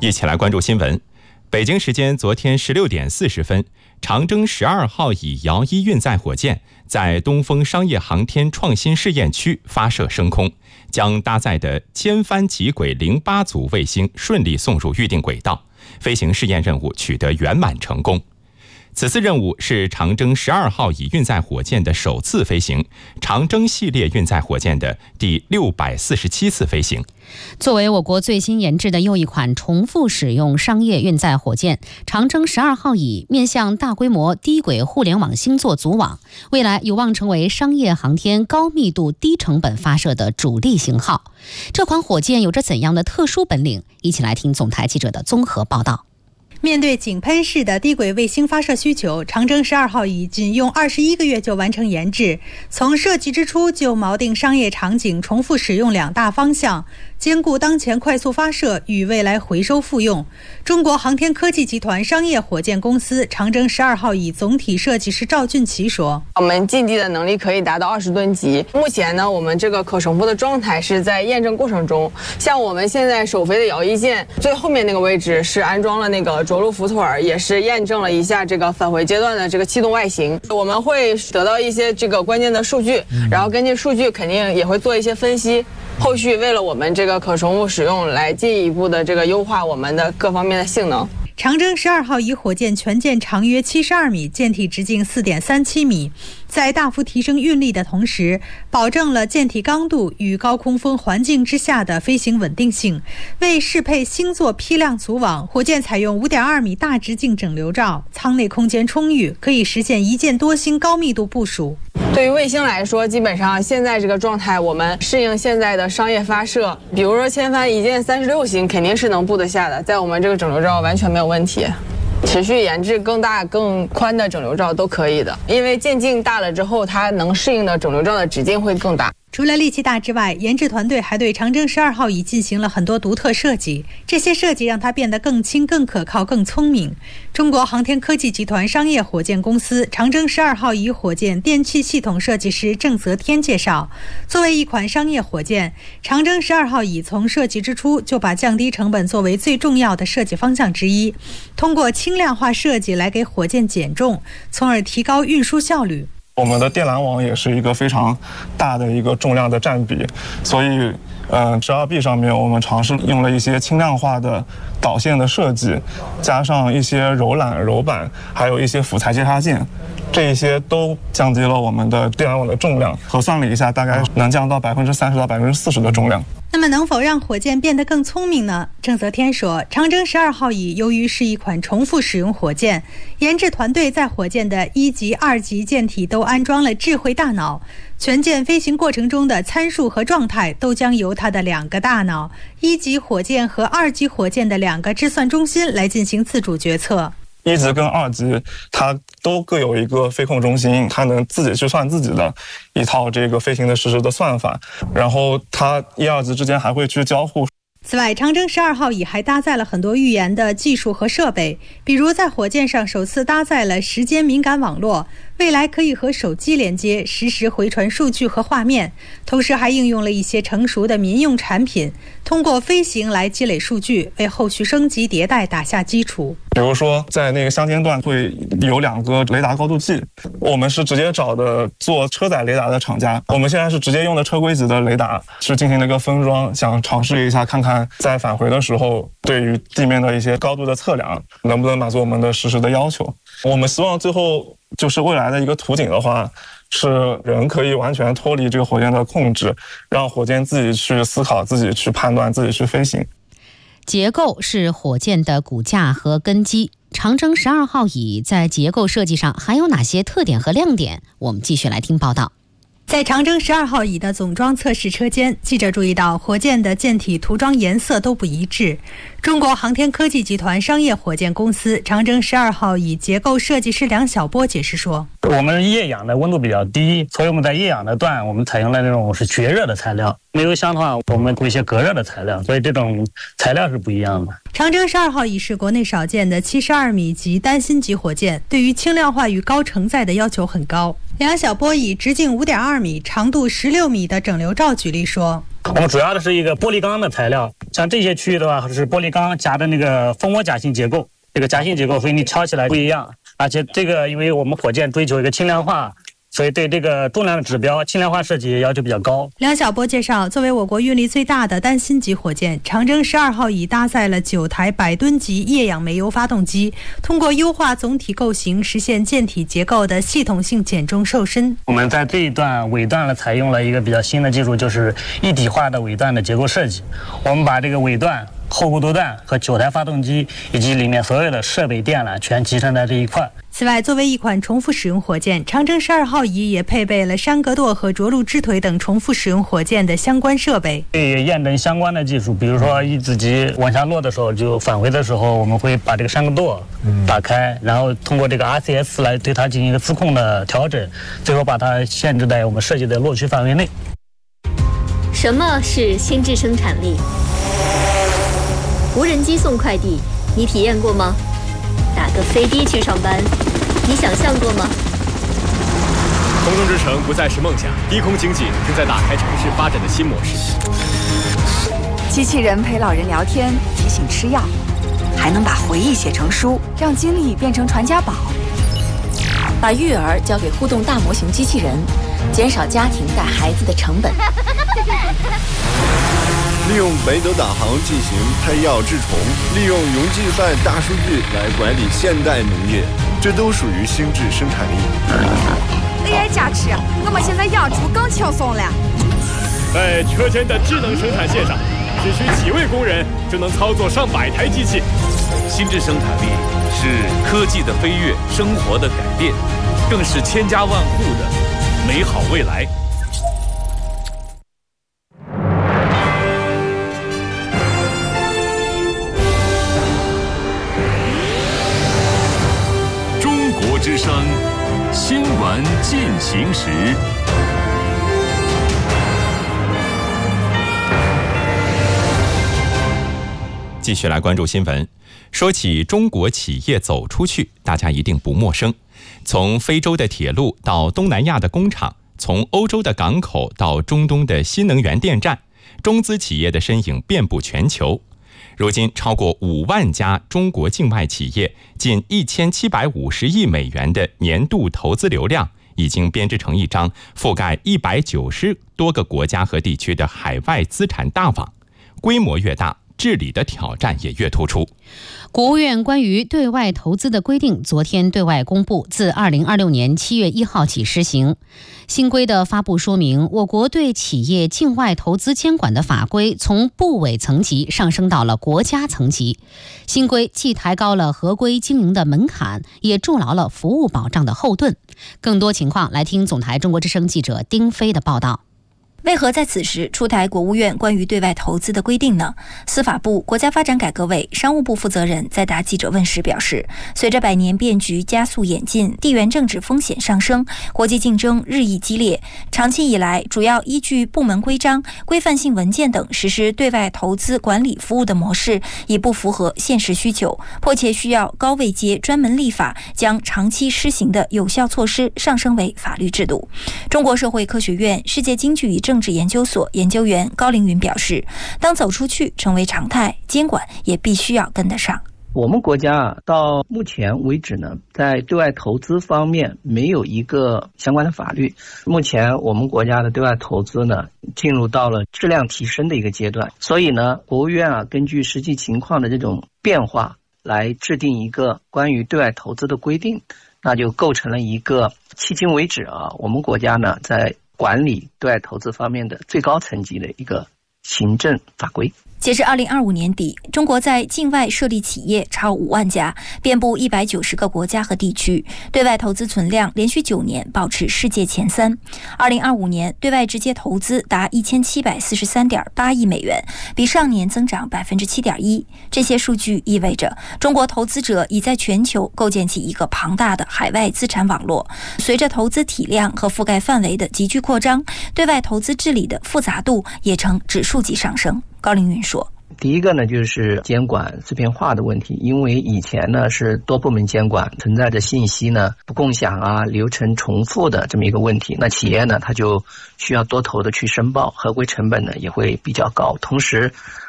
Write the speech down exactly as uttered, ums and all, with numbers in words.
一起来关注新闻。北京时间昨天十六点四十分，长征十二号乙遥一运载火箭在东风商业航天创新试验区发射升空，将搭载的歼帆极轨零八组卫星顺利送入预定轨道，飞行试验任务取得圆满成功。此次任务是长征十二号乙运载火箭的首次飞行，长征系列运载火箭的第六百四十七次飞行。 作为我国最新研制的又一款重复使用商业运载火箭，长征十二号乙面向大规模低轨互联网星座组网，未来有望成为商业航天高密度低成本发射的主力型号。这款火箭有着怎样的特殊本领？一起来听总台记者的综合报道。 面对井喷式的低轨卫星发射需求，长征十二号乙仅用二十一个月就完成研制，从设计之初就锚定商业场景重复使用两大方向，兼顾当前快速发射与未来回收复用。中国航天科技集团商业火箭公司长征十二号乙总体设计师赵俊奇说：“ 我们近地的能力可以达到二十吨级。目前呢，我们这个可重复的状态是在验证过程中。像我们现在首飞的遥一舰最后面那个位置是安装了那个着陆浮腿，也是验证了一下这个返回阶段的这个气动外形。我们会得到一些这个关键的数据，然后根据数据肯定也会做一些分析。后续为了我们这个可重复使用，来进一步的这个优化我们的各方面的性能。” 长征十二号乙火箭全舰长约七十二米，舰体直径 四点三七米，在大幅提升运力的同时，保证了舰体刚度与高空风环境之下的飞行稳定性。为适配星座批量组网，火箭采用 五点二米大直径整流罩，舱内空间充裕，可以实现一箭多星高密度部署。 对于卫星来说，基本上现在这个状态，我们适应现在的商业发射，比如说千帆一箭三十六星，肯定是能布得下的，在我们这个整流罩完全没有问题。持续研制更大更宽的整流罩都可以的，因为舰径大了之后，它能适应的整流罩的直径会更大。 除了力气大之外，研制团队还对长征十二号乙进行了很多独特设计，这些设计让它变得更轻、更可靠、更聪明。中国航天科技集团商业火箭公司长征十二号乙火箭电气系统设计师郑泽天介绍，作为一款商业火箭，长征十二号乙从设计之初就把降低成本作为最重要的设计方向之一，通过轻量化设计来给火箭减重，从而提高运输效率。 我们的电缆网也是一个非常大的一个重量的占比，所以呃 G 二 B 上面我们尝试用了一些轻量化的导线的设计，加上一些柔缆柔板，还有一些辅材接插件，这一些都降低了我们的电缆网的重量，核算了一下，大概能降到百分之三十到百分之四十的重量。 那么能否让火箭变得更聪明呢？郑泽天说，长征十二号乙由于是一款重复使用火箭，研制团队在火箭的一级、二级舰体都安装了智慧大脑，全舰飞行过程中的参数和状态都将由它的两个大脑，一级火箭和二级火箭的两个计算中心来进行自主决策。 一级跟二级它都各有一个飞控中心，它能自己去算自己的一套这个飞行的实时的算法，然后它一二级之间还会去交互。 此外，长征十二号乙还搭载了很多预研的技术和设备，比如在火箭上首次搭载了时间敏感网络，未来可以和手机连接，实时回传数据和画面，同时还应用了一些成熟的民用产品，通过飞行来积累数据，为后续升级迭代打下基础。 比如说在那个乡间段会有两个雷达高度计，我们是直接找的做车载雷达的厂家，我们现在是直接用的车规级的雷达去进行了一个分装，想尝试一下看看在返回的时候对于地面的一些高度的测量能不能满足我们的实时的要求。我们希望最后就是未来的一个图景的话，是人可以完全脱离这个火箭的控制，让火箭自己去思考，自己去判断，自己去飞行。 结构是火箭的骨架和根基，长征十二号乙在结构设计上还有哪些特点和亮点？我们继续来听报道。 在长征十二号乙的总装测试车间，记者注意到火箭的舰体涂装颜色都不一致。中国航天科技集团商业火箭公司长征十二号乙结构设计师梁晓波解释说， 我们液氧的温度比较低，所以我们在液氧的段我们采用了那种是绝热的材料，煤油箱的话我们用一些隔热的材料，所以这种材料是不一样的。 长征十二号乙是国内少见的七十二米级单芯级火箭，对于轻量化与高承载的要求很高。梁晓波以直径 五点二米、长度十六米的整流罩举例说， 我们主要的是一个玻璃钢的材料，像这些区域的话是玻璃钢夹的那个蜂窝夹心结构，这个夹心结构所以你敲起来不一样，而且这个因为我们火箭追求一个轻量化，所以对这个重量的指标、轻量化设计要求比较高。 梁晓波介绍，作为我国运力最大的单芯级火箭，长征十二号乙搭载了九台百吨级液氧煤油发动机，通过优化总体构型，实现舰体结构的系统性减重瘦身。 我们在这一段尾段呢，采用了一个比较新的技术，就是一体化的尾段的结构设计。我们把这个尾段、后固舵段和九台发动机以及里面所有的设备电缆全集成在这一块。 此外，作为一款重复使用火箭，长征十二号乙也配备了山格舵和着陆支腿等重复使用火箭的相关设备。 也验证相关的技术，比如说一子级往下落的时候，就返回的时候，我们会把这个山格舵打开，然后通过这个 R C S 来对它进行一个自控的调整，最后把它限制在我们设计的落区范围内。 什么是心智生产力？无人机送快递，你体验过吗？打个飞的去上班，你想象过吗？ 空中之城不再是梦想，低空经济正在打开城市发展的新模式。 机器人陪老人聊天，提醒吃药，还能把回忆写成书，让经历变成传家宝。 把育儿交给互动大模型机器人，减少家庭带孩子的成本。 利用北斗导航进行拍药治虫，利用云计算大数据来管理现代农业，这都属于心智生产力。 A I 加持，我们现在养猪更轻松了。 在车间的智能生产线上，只需几位工人就能操作上百台机器。 心智生产力是科技的飞跃，生活的改变，更是千家万户的美好未来。 中国之声新闻进行时。 继续来关注新闻。说起中国企业走出去，大家一定不陌生。从非洲的铁路到东南亚的工厂，从欧洲的港口到中东的新能源电站，中资企业的身影遍布全球。如今，超过五万家中国境外企业，近一千七百五十亿美元的年度投资流量，已经编织成一张覆盖一百九十多个国家和地区的海外资产大网。规模越大，治理的挑战也越突出。 国务院关于对外投资的规定昨天对外公布，自二零二六年七月一号起施行。新规的发布说明，我国对企业境外投资监管的法规从部委层级上升到了国家层级。新规既抬高了合规经营的门槛，也筑牢了服务保障的后盾。更多情况来听总台中国之声记者丁飞的报道。 为何在此时出台国务院关于对外投资的规定呢？司法部、国家发展改革委、商务部负责人在答记者问时表示，随着百年变局加速演进，地缘政治风险上升，国际竞争日益激烈，长期以来主要依据部门规章、规范性文件等实施对外投资管理服务的模式已不符合现实需求，迫切需要高位阶专门立法，将长期施行的有效措施上升为法律制度。中国社会科学院世界经济与政治研究所研究员高凌云表示，当走出去成为常态，监管也必须要跟得上。 我们国家啊，到目前为止呢，在对外投资方面没有一个相关的法律。目前我们国家的对外投资呢，进入到了质量提升的一个阶段，所以呢，国务院啊，根据实际情况的这种变化，来制定一个关于对外投资的规定，那就构成了一个迄今为止啊，我们国家呢在管理对外投资方面的最高层级的一个行政法规。 截至二零二五年底，中国在境外设立企业超五万家，遍布一百九十个国家和地区，对外投资存量连续九年保持世界前三。二零二五年对外直接投资达一千七百四十三点八亿美元，比上年增长百分之七点一。这些数据意味着中国投资者已在全球构建起一个庞大的海外资产网络。随着投资体量和覆盖范围的急剧扩张，对外投资治理的复杂度也呈指数级上升。高凌云说， 第一个呢，就是监管碎片化的问题，因为以前呢是多部门监管，存在着信息呢不共享啊、流程重复的这么一个问题，那企业呢它就需要多头的去申报，合规成本呢也会比较高，同时